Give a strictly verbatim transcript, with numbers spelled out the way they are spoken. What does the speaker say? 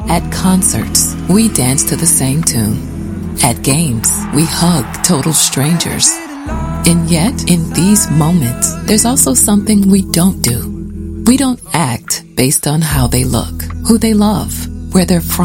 At concerts, we dance to the same tune. At games, we hug total strangers. And yet, in these moments, there's also something we don't do. We don't act based on how they look, who they love, where they're from.